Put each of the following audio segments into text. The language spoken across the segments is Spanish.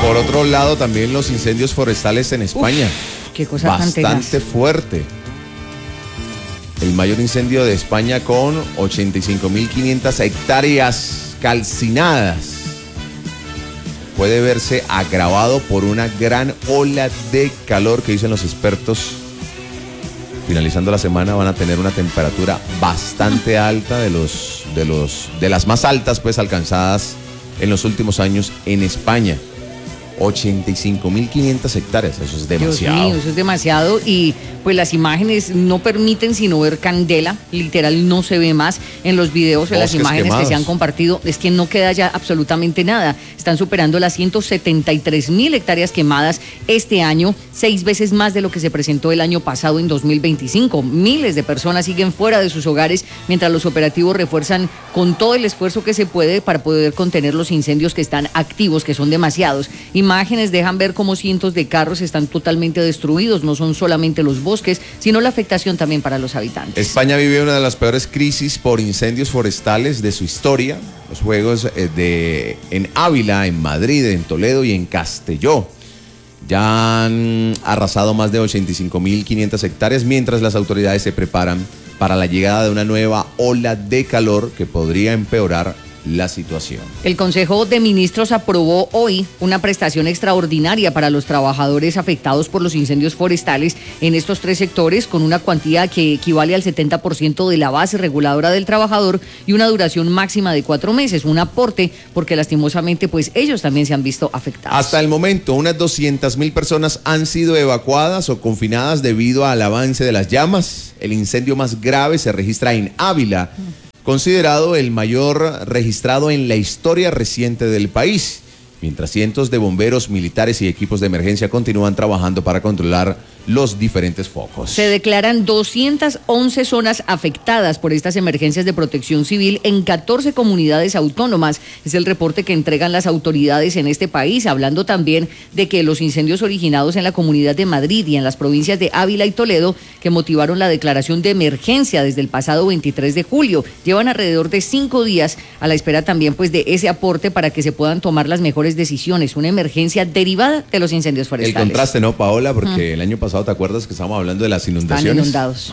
Por otro lado, también los incendios forestales en España. Qué cosa tan tenaz. Bastante fuerte. El mayor incendio de España con 85.500 hectáreas calcinadas. Puede verse agravado por una gran ola de calor que dicen los expertos. Finalizando la semana van a tener una temperatura bastante alta de las más altas pues alcanzadas en los últimos años en España. 85.500 hectáreas, eso es demasiado. Dios mío, eso es demasiado y pues las imágenes no permiten sino ver candela, literal no se ve más en los videos o en las imágenes quemados que se han compartido, es que no queda ya absolutamente nada. Están superando las 173.000 hectáreas quemadas este año, 6 veces más de lo que se presentó el año pasado en 2025. Miles de personas siguen fuera de sus hogares mientras los operativos refuerzan con todo el esfuerzo que se puede para poder contener los incendios que están activos, que son demasiados. Imágenes dejan ver cómo cientos de carros están totalmente destruidos, no son solamente los bosques, sino la afectación también para los habitantes. España vive una de las peores crisis por incendios forestales de su historia. Los fuegos en Ávila, en Madrid, en Toledo y en Castelló ya han arrasado más de 85.500 hectáreas, mientras las autoridades se preparan para la llegada de una nueva ola de calor que podría empeorar la situación. El Consejo de Ministros aprobó hoy una prestación extraordinaria para los trabajadores afectados por los incendios forestales en estos 3 sectores, con una cuantía que equivale al 70% de la base reguladora del trabajador y una duración máxima de 4 meses. Un aporte porque lastimosamente pues ellos también se han visto afectados. Hasta el momento unas 200.000 personas han sido evacuadas o confinadas debido al avance de las llamas. El incendio más grave se registra en Ávila, considerado el mayor registrado en la historia reciente del país, mientras cientos de bomberos, militares y equipos de emergencia continúan trabajando para controlar los diferentes focos. Se declaran 211 zonas afectadas por estas emergencias de protección civil en 14 comunidades autónomas. Es el reporte que entregan las autoridades en este país, hablando también de que los incendios originados en la Comunidad de Madrid y en las provincias de Ávila y Toledo, que motivaron la declaración de emergencia desde el pasado 23 de julio, llevan alrededor de 5 días a la espera también pues de ese aporte para que se puedan tomar las mejores decisiones. Una emergencia derivada de los incendios forestales. El contraste, ¿no, Paola? Porque el año pasado, ¿te acuerdas que estábamos hablando de las inundaciones? Están inundados.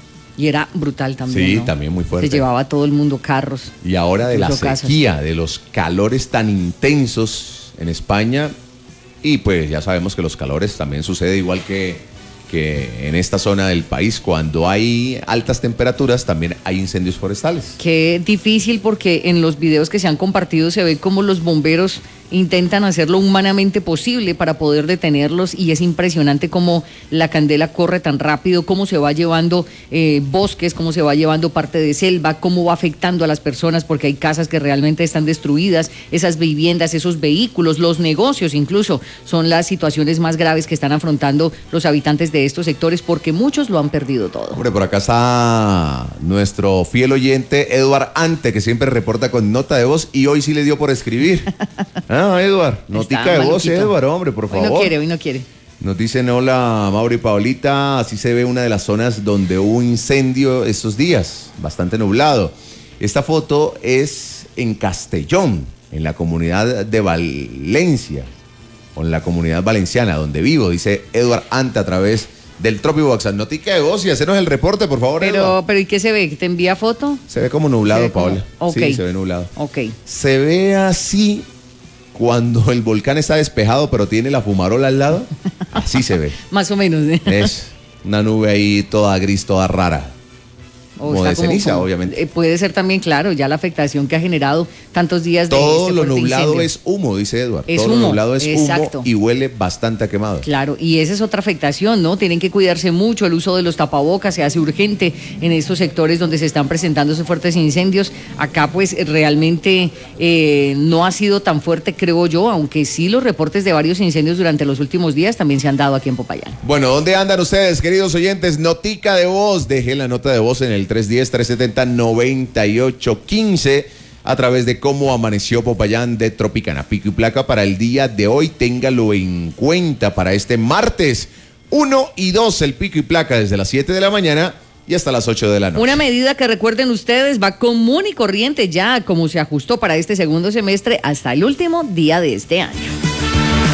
Y era brutal también, sí, ¿no? También muy fuerte. Se llevaba a todo el mundo carros. Y ahora de la sequía, casas, de los calores tan intensos en España. Y pues ya sabemos que los calores también sucede igual que en esta zona del país. Cuando hay altas temperaturas también hay incendios forestales. Qué difícil, porque en los videos que se han compartido se ve como los bomberos intentan hacer lo humanamente posible para poder detenerlos, y es impresionante cómo la candela corre tan rápido, cómo se va llevando bosques, cómo se va llevando parte de selva, cómo va afectando a las personas, porque hay casas que realmente están destruidas, esas viviendas, esos vehículos, los negocios incluso, son las situaciones más graves que están afrontando los habitantes de estos sectores, porque muchos lo han perdido todo. Hombre, por acá está nuestro fiel oyente Eduard Ante, que siempre reporta con nota de voz, y hoy sí le dio por escribir. Eduard, notica de voz, Eduard, hombre, por favor. Hoy no quiere. Nos dicen: hola, Mauro y Paolita, así se ve una de las zonas donde hubo incendio estos días, bastante nublado. Esta foto es en Castellón, en la comunidad de Valencia, o en la comunidad valenciana, donde vivo, dice Eduard Ante a través del Tropi WhatsApp. Notica de voz y hacernos el reporte, por favor, Eduard. Pero ¿y qué se ve? ¿Te envía foto? Se ve como nublado, Paola. Okay. Sí, se ve nublado. Ok. Se ve así cuando el volcán está despejado, pero tiene la fumarola al lado. Así se ve. Más o menos. Es una nube ahí toda gris, toda rara. Como de ceniza, obviamente. Puede ser también, claro, ya la afectación que ha generado tantos días de todo lo nublado incendio. es humo, dice Eduard. Es todo humo, lo nublado es exacto. humo y huele bastante a quemado. Claro, y esa es otra afectación, ¿no? Tienen que cuidarse mucho, el uso de los tapabocas se hace urgente en estos sectores donde se están presentando esos fuertes incendios. Acá pues realmente no ha sido tan fuerte, creo yo, aunque sí los reportes de varios incendios durante los últimos días también se han dado aquí en Popayán. Bueno, ¿dónde andan ustedes, queridos oyentes? Notica de voz, deje la nota de voz en el 310-370-9815 a través de Cómo Amaneció Popayán de Tropicana. Pico y placa para el día de hoy, téngalo en cuenta para este martes 1 y 2, el pico y placa desde las 7 de la mañana y hasta las 8 de la noche. Una medida que, recuerden ustedes, va común y corriente ya como se ajustó para este segundo semestre hasta el último día de este año.